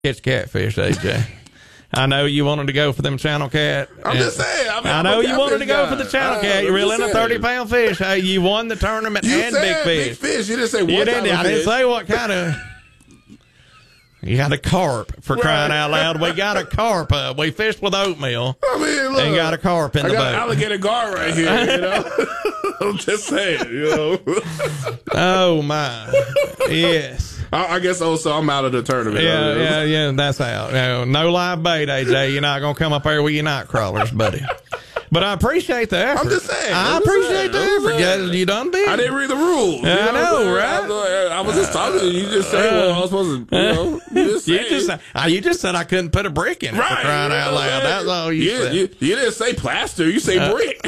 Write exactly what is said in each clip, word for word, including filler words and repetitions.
catch catfish, A J. I know you wanted to go for them channel cat. I'm just saying. I, mean, I know you wanted to go guy. for the channel uh, cat. You're reeling a thirty pound fish. Hey, you won the tournament you and said big fish. Big fish. You didn't say what you didn't, kind of I didn't fish. say what kind of. You got a carp, for crying out loud. We got a carp. Uh, we fished with oatmeal. I mean, look, and got a carp in I the got boat. an alligator gar right here, you know. I'm just saying, you know. Oh, my. Yes. I, I guess also I'm out of the tournament. Yeah, yeah, yeah, that's out. No, no live bait, A J. You're not going to come up there with your night crawlers, buddy. But I appreciate the effort. I'm just saying. I I'm appreciate saying, the effort. Yeah, you done big. I didn't read the rules. I you know, know, right? I was, I was just talking to you. You just said what I was supposed to, you know. You just, you just, uh, you just said I couldn't put a brick in it, right, for crying out loud. That's all you, you said. You, you didn't say plaster. You say uh, brick.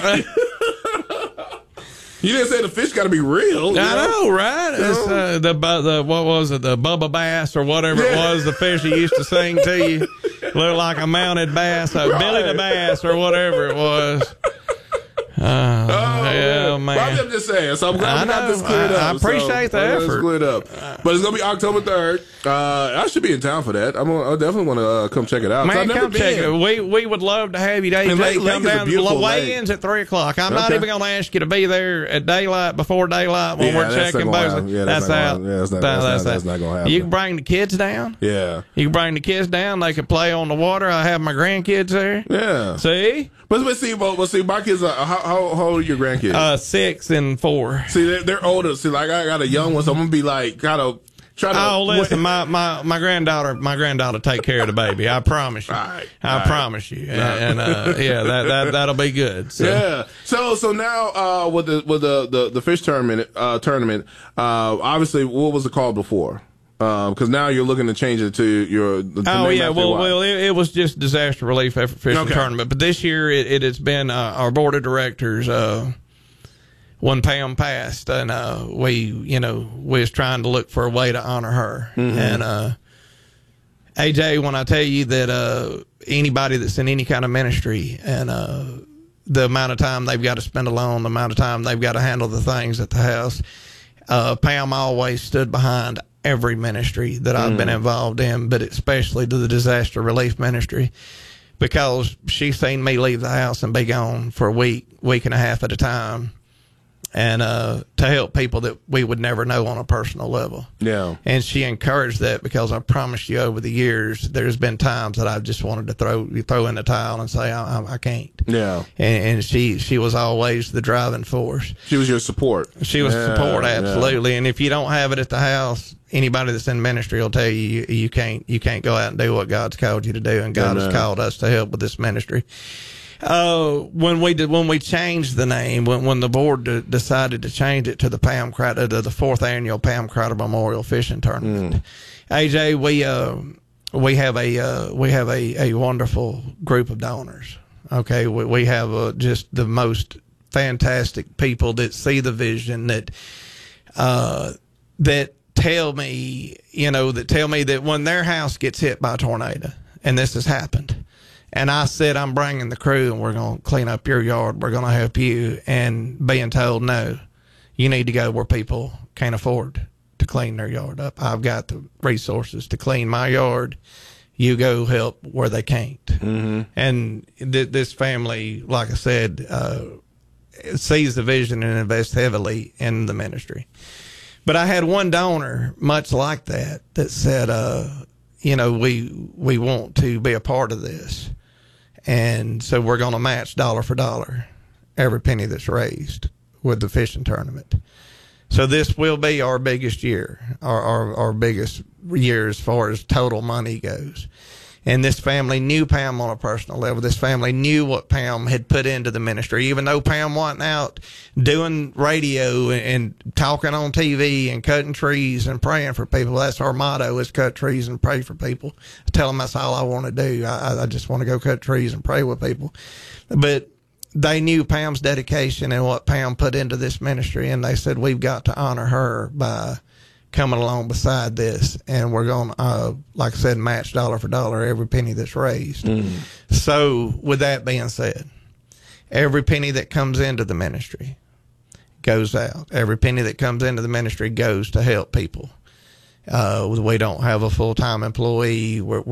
You didn't say the fish got to be real. I know, know right? You it's, know? Uh, the the what was it? The Bubba Bass or whatever yeah. it was. The fish he used to sing to you looked like a mounted bass, uh, right. Billy the Bass or whatever it was. Uh, oh, yeah, man. man. I'm just saying. So I'm glad we got this cleared I, up. I appreciate so, the effort. effort. Cleared up. But it's going to be October third. Uh, I should be in town for that. I'm gonna, I definitely want to uh, come check it out. Man, come been. check it. We we would love to have you. Dave. Lake, come Lake down. Weigh-ins at three o'clock. I'm okay. not even going to ask you to be there at daylight, before daylight when yeah, we're checking boats. Yeah, that's, that's out. Yeah, that's not, that's, that's, that's, not, that's not going to happen. You can bring the kids down. Yeah. You can bring the kids down. They can play on the water. I have my grandkids there. Yeah. See? But, but see, but, but see, my kids are, how, how, how old are your grandkids? Uh, six and four. See, they're, they're older. See, like, I got a young one, so I'm going to be like, kind of, try to. Oh, listen, my, my, my granddaughter, my granddaughter take care of the baby. I promise you. Right, I right. promise you. And, and uh, yeah, that, that, that'll be good. So. Yeah. So, so now, uh, with the, with the, the, the fish tournament, uh, tournament, uh, obviously, what was it called before? Because um, now you're looking to change it to your. The, the oh name yeah, after well, what? well, it, it was just disaster relief effort fishing okay. tournament. But this year, it, it has been uh, our board of directors. Uh, one Pam passed, and uh, we, you know, we was trying to look for a way to honor her. Mm-hmm. And uh, A J, when I tell you that uh, anybody that's in any kind of ministry and uh, the amount of time they've got to spend alone, the amount of time they've got to handle the things at the house, uh, Pam always stood behind every ministry that I've mm. been involved in, but especially to the disaster relief ministry, because she's seen me leave the house and be gone for a week, week and a half at a time, and uh, to help people that we would never know on a personal level. Yeah. And she encouraged that, because I promise you, over the years, there's been times that I've just wanted to throw throw in the towel and say, I, I, I can't. Yeah. And, and she she was always the driving force. She was your support. She was yeah, support, absolutely. Yeah. And if you don't have it at the house, anybody that's in ministry will tell you, you you can't you can't go out and do what God's called you to do, and God Amen. has called us to help with this ministry. Uh, when we did, when we changed the name, when when the board d- decided to change it to the Pam Crowder, to the fourth annual Pam Crowder Memorial Fishing Tournament, mm. A J, we uh we have a uh, we have a, a wonderful group of donors. Okay, we we have uh, just the most fantastic people that see the vision, that uh that tell me, you know, that tell me that when their house gets hit by a tornado, and this has happened, and I said, I'm bringing the crew and we're going to clean up your yard, we're going to help you, and being told, no, you need to go where people can't afford to clean their yard up. I've got the resources to clean my yard. You go help where they can't. Mm-hmm. And th- this family, like I said, uh, sees the vision and invests heavily in the ministry. But I had one donor, much like that, that said, uh, you know, we we want to be a part of this. And so we're going to match dollar for dollar every penny that's raised with the fishing tournament. So this will be our biggest year, our, our, our biggest year as far as total money goes. And this family knew Pam on a personal level. This family knew what Pam had put into the ministry, even though Pam wasn't out doing radio and, and talking on T V and cutting trees and praying for people. That's our motto, is cut trees and pray for people. I tell them that's all I want to do. I, I just want to go cut trees and pray with people. But they knew Pam's dedication and what Pam put into this ministry, and they said, we've got to honor her by coming along beside this, and we're going to, uh, like I said, match dollar for dollar every penny that's raised. Mm. So with that being said, every penny that comes into the ministry goes out. Every penny that comes into the ministry goes to help people. Uh, we don't have a full time employee. We're,